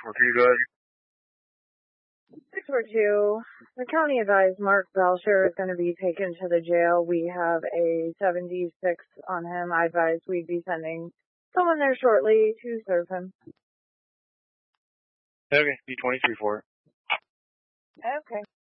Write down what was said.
642, go ahead. 642. The county advised Mark Belcher is going to be taken to the jail. We have a 76 on him. I advised we'd be sending someone there shortly to serve him. Okay, B23 for it. Okay.